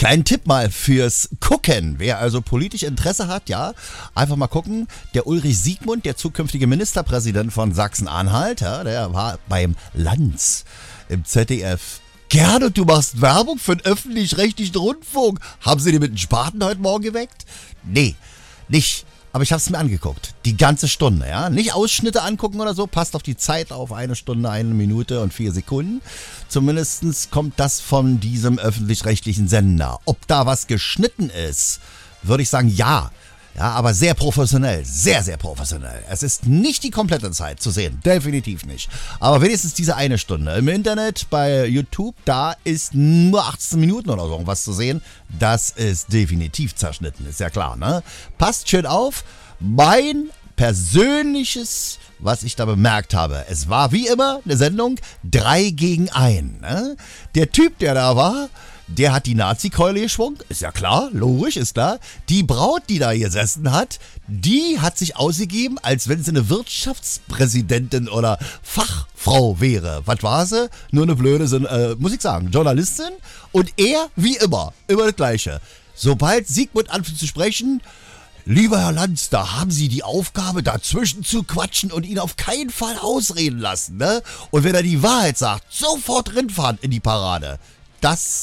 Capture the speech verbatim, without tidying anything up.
Kleinen Tipp mal fürs Gucken. Wer also politisch Interesse hat, ja, einfach mal gucken. Der Ulrich Siegmund, der zukünftige Ministerpräsident von Sachsen-Anhalt, ja, der war beim Lanz im Z D F. Gerne, du machst Werbung für den öffentlich-rechtlichen Rundfunk. Haben Sie den mit den Spaten heute Morgen geweckt? Nee, nicht. Aber ich habe es mir angeguckt. Die ganze Stunde, ja. Nicht Ausschnitte angucken oder so. Passt auf die Zeit auf. Eine Stunde, eine Minute und vier Sekunden. Zumindest kommt das von diesem öffentlich-rechtlichen Sender. Ob da was geschnitten ist, würde ich sagen, ja. Ja, aber sehr professionell. Sehr, sehr professionell. Es ist nicht die komplette Zeit zu sehen. Definitiv nicht. Aber wenigstens diese eine Stunde. Im Internet, bei YouTube, da ist nur achtzehn Minuten oder so was zu sehen. Das ist definitiv zerschnitten. Ist ja klar, ne? Passt schön auf. Mein persönliches, was ich da bemerkt habe. Es war wie immer eine Sendung drei gegen eins. Ne? Der Typ, der da war, der hat die Nazi-Keule geschwungen, ist ja klar, logisch, ist klar. Die Braut, die da gesessen hat, die hat sich ausgegeben, als wenn sie eine Wirtschaftspräsidentin oder Fachfrau wäre. Was war sie? Nur eine blöde, äh, muss ich sagen, Journalistin. Und er, wie immer, immer das Gleiche. Sobald Siegmund anfängt zu sprechen, lieber Herr Lanz, da haben Sie die Aufgabe, dazwischen zu quatschen und ihn auf keinen Fall ausreden lassen, ne? Und wenn er die Wahrheit sagt, sofort rinfahren in die Parade. Das